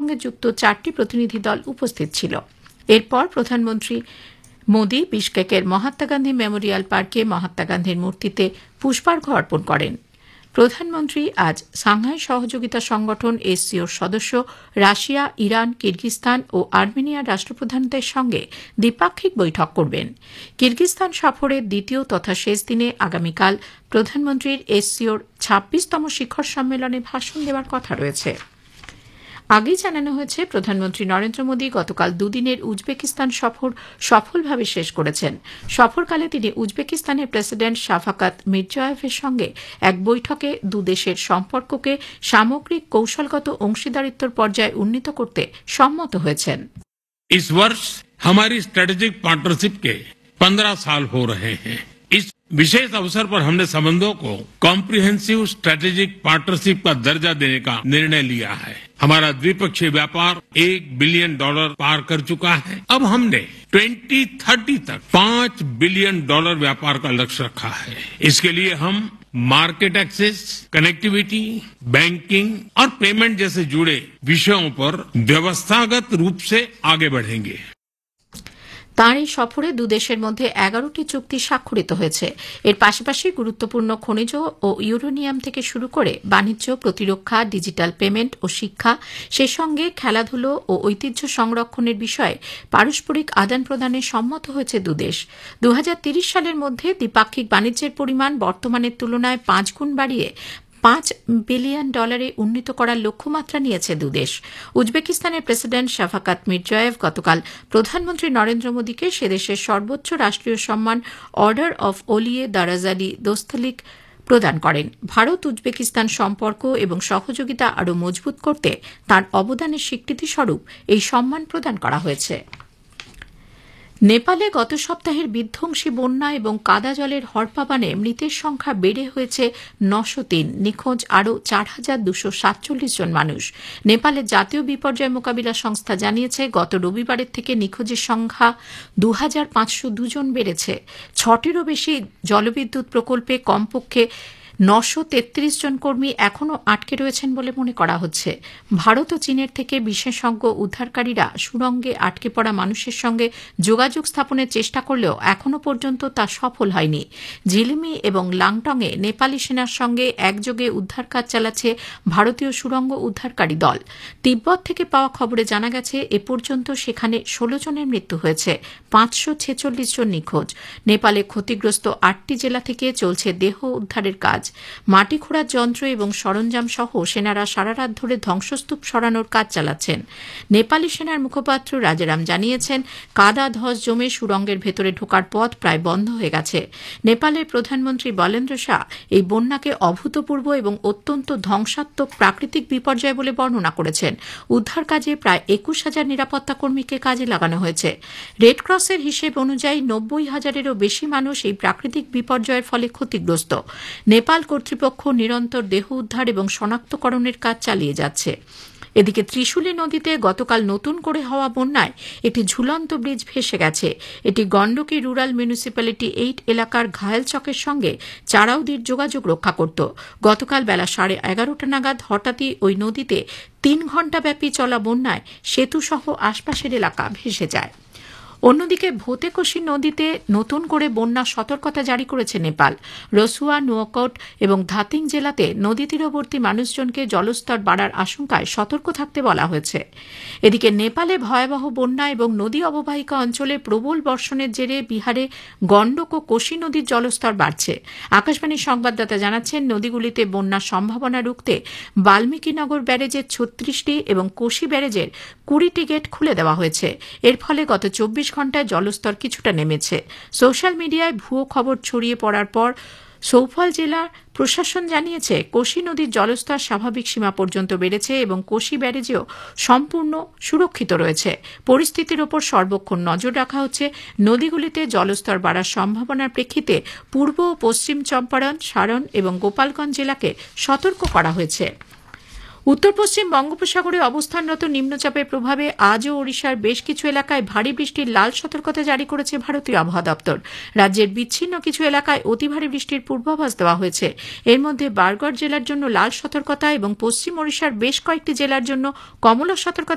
সঙ্গে যুক্ত 4টি প্রতিনিধি দল উপস্থিত ছিল। এরপর প্রধানমন্ত্রী মোদী বিশকেকের মহাত্মা গান্ধী মেমোরিয়াল পার্কে মহাত্মা গান্ধীর মূর্তিতে পুষ্পার্ঘ অর্পণ করেন। প্রধানমন্ত্রী আজ সাংহাই সহযোগিতা সংগঠন এসসিওর সদস্য রাশিয়া, ইরান, কিরগিজস্তান ও আর্মেনিয়ার রাষ্ট্রপ্রধানদের সঙ্গে দ্বিপাক্ষিক বৈঠক করবেন। কিরগিজস্তান সফরের দ্বিতীয় তথা শেষ দিনে আগামীকাল প্রধানমন্ত্রীর এসসিওর 26তম শিখর সম্মেলনে ভাষণ দেওয়ার কথা রয়েছে। আগেই জানানো হয়েছে প্রধানমন্ত্রী নরেন্দ্র মোদী গতকাল দুদিনের উজবেকিস্তান সফর সফলভাবে শেষ করেছেন। সফরকালে তিনি উজবেকিস্তানের প্রেসিডেন্ট শাফাকাত মির্জিয়োয়েভের সঙ্গে এক বৈঠকে দুদেশের সম্পর্ককে সামগ্রিক কৌশলগত অংশীদারিত্বর পর্যায়ে উন্নীত করতে সম্মত হয়েছেন। इस वर्ष हमारी स्ट्रेटेजिक पार्टनरशिप के 15 साल हो रहे हैं। इस विशेष अवसर पर हमने संबंधों को कॉम्प्रिहेंसिव स्ट्रेटेजिक पार्टनरशिप का दर्जा देने का निर्णय लिया है। हमारा द्विपक्षीय व्यापार $1 बिलियन पार कर चुका है। अब हमने 2030 तक $5 बिलियन व्यापार का लक्ष्य रखा है। इसके लिए हम मार्केट एक्सेस, कनेक्टिविटी, बैंकिंग और पेमेंट जैसे जुड़े विषयों पर व्यवस्थागत रूप से आगे बढ़ेंगे। তাঁর এই সফরে দুদেশের মধ্যে 11টি চুক্তি স্বাক্ষরিত হয়েছে। এর পাশাপাশি গুরুত্বপূর্ণ খনিজ ও ইউরেনিয়াম থেকে শুরু করে বাণিজ্য, প্রতিরক্ষা, ডিজিটাল পেমেন্ট ও শিক্ষা, সেই সঙ্গে খেলাধুলো ও ঐতিহ্য সংরক্ষণের বিষয়ে পারস্পরিক আদান প্রদানে সম্মত হয়েছে দুদেশ। 2030 সালের মধ্যে দ্বিপাক্ষিক বাণিজ্যের পরিমাণ বর্তমানের তুলনায় 5 গুণ বাড়িয়ে $5 বিলিয়ন উন্নীত করার লক্ষ্যমাত্রা নিয়েছে দুদেশ। উজবেকিস্তানের প্রেসিডেন্ট শাফাকাত মির্জিয়োয়েভ গতকাল প্রধানমন্ত্রী নরেন্দ্র মোদীকে সেদেশের সর্বোচ্চ রাষ্ট্রীয় সম্মান অর্ডার অফ ওলিয়ে দারাজালি দোস্তলিক প্রদান করেন। ভারত উজবেকিস্তান সম্পর্ক এবং সহযোগিতা আরও মজবুত করতে তাঁর অবদানের স্বীকৃতিস্বরূপ এই সম্মান প্রদান করা হয়েছে। নেপালে গত সপ্তাহের বিধ্বংসী বন্যা এবং কাদা জলের হড়পাবানে মৃতের সংখ্যা বেড়ে হয়েছে 903, নিখোঁজ আরও 4,247 জন মানুষ। নেপালের জাতীয় বিপর্যয় মোকাবিলা সংস্থা জানিয়েছে গত রবিবারের থেকে নিখোঁজের সংখ্যা 2,502 জন বেড়েছে। 6টিরও বেশি জলবিদ্যুৎ প্রকল্পে কমপক্ষে 933 জন কর্মী এখনও আটকে রয়েছেন বলে মনে করা হচ্ছে। ভারত ও চীনের থেকে বিশেষজ্ঞ উদ্ধারকারীরা সুড়ঙ্গে আটকে পড়া মানুষের সঙ্গে যোগাযোগ স্থাপনের চেষ্টা করলেও এখনও পর্যন্ত তা সফল হয়নি। ঝিলিমি এবং লাংটংয়ে নেপালি সেনার সঙ্গে একযোগে উদ্ধার কাজ চালাচ্ছে ভারতীয় সুড়ঙ্গ উদ্ধারকারী দল। তিব্বত থেকে পাওয়া খবরে জানা গেছে এ পর্যন্ত সেখানে 16 জনের মৃত্যু হয়েছে, 546 জন নিখোঁজ। নেপালে ক্ষতিগ্রস্ত 8টি জেলা থেকে চলছে দেহ উদ্ধারের কাজ। মাটি খোঁড়ার যন্ত্র এবং সরঞ্জাম সহ সেনারা সারা রাত ধরে ধ্বংসস্তূপ সরানোর কাজ চালাচ্ছেন। নেপালি সেনার মুখপাত্র রাজারাম জানিয়েছেন কাদা ধস জমে সুড়ঙ্গের ভেতরে ঢোকার পথ প্রায় বন্ধ হয়ে গেছে। নেপালের প্রধানমন্ত্রী বলেন্দ্র শাহ এই বন্যাকে অভূতপূর্ব এবং অত্যন্ত ধ্বংসাত্মক প্রাকৃতিক বিপর্যয় বলে বর্ণনা করেছেন। উদ্ধার কাজে প্রায় 21,000 নিরাপত্তা কর্মীকে কাজে লাগানো হয়েছে। রেড ক্রসের হিসেব অনুযায়ী 90,000-এরও বেশি মানুষ এই প্রাকৃতিক বিপর্যয়ের ফলে ক্ষতিগ্রস্ত। নেপাল কর্তৃপক্ষ নিরন্তর দেহ উদ্ধার এবং শনাক্তকরণের কাজ চালিয়ে যাচ্ছে। এদিকে ত্রিশুলী নদীতে গতকাল নতুন করে হওয়া বন্যায় একটি ঝুলন্ত ব্রিজ ভেসে গেছে। এটি গণ্ডকী রুরাল মিউনিসিপ্যালিটি 8 এলাকার ঘায়েল চকের সঙ্গে চারাউদির যোগাযোগ রক্ষা করত। গতকাল বেলা 11:30 নাগাদ হঠাৎই ওই নদীতে 3 ঘণ্টাব্যাপী চলা বন্যায় সেতুসহ আশপাশের এলাকা ভেসে যায়। অন্যদিকে ভোতেকোশি নদীতে নতুন করে বন্যা সতর্কতা জারি করেছে নেপাল। রসুয়া, নুয়াকোট এবং ধাতিং জেলাতে নদী তীরবর্তী মানুষজনকে জলস্তর বাড়ার আশঙ্কায় সতর্ক থাকতে বলা হয়েছে। এদিকে নেপালে ভয়াবহ বন্যা এবং নদী অববাহিকা অঞ্চলে প্রবল বর্ষণের জেরে বিহারে গণ্ডক ও কোশি নদীর জলস্তর বাড়ছে। আকাশবাণীর সংবাদদাতা জানাচ্ছেন নদীগুলিতে বন্যার সম্ভাবনা রুখতে বাল্মীকিনগর ব্যারেজের 36টি এবং কোশি ব্যারেজের 20টি গেট খুলে দেওয়া হয়েছে। এর ফলে গত 24 ঘণ্টায় জলস্তর কিছুটা নেমেছে। সোশ্যাল মিডিয়ায় ভুয়ো খবর ছড়িয়ে পড়ার পর সৌফল জেলার প্রশাসন জানিয়েছে কোশি নদীর জলস্তর স্বাভাবিক সীমা পর্যন্ত বেড়েছে এবং কোশি ব্যারেজেও সম্পূর্ণ সুরক্ষিত রয়েছে। পরিস্থিতির ওপর সর্বক্ষণ নজর রাখা হচ্ছে। নদীগুলিতে জলস্তর বাড়ার সম্ভাবনার প্রেক্ষিতে পূর্ব ও পশ্চিম চম্পারণ, সারন এবং গোপালগঞ্জ জেলাকে সতর্ক করা হয়েছে। উত্তর পশ্চিম বঙ্গোপসাগরে অবস্থানরত নিম্নচাপের প্রভাবে আজও ওড়িশার বেশ কিছু এলাকায় ভারী বৃষ্টির লাল সতর্কতা জারি করেছে ভারতীয় আবহাওয়া দপ্তর। রাজ্যের বিচ্ছিন্ন কিছু এলাকায় অতি ভারী বৃষ্টির পূর্বাভাস দেওয়া হয়েছে। এর মধ্যে বারগড় জেলার জন্য লাল সতর্কতা এবং পশ্চিম ওড়িশার বেশ কয়েকটি জেলার জন্য কমলা সতর্কতা